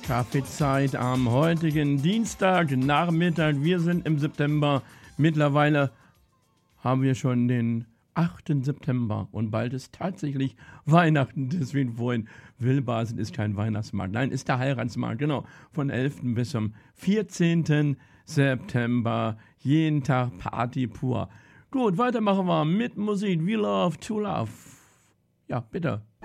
Kaffeezeit am heutigen Dienstagnachmittag. Wir sind im September. Mittlerweile haben wir schon den 8. September und bald ist tatsächlich Weihnachten. Deswegen vorhin Willbasen ist kein Weihnachtsmarkt. Nein, ist der Heiratsmarkt. Genau, von 11. bis zum 14. September. Jeden Tag Party pur. Gut, weitermachen wir mit Musik. We love to love. Ja, bitte.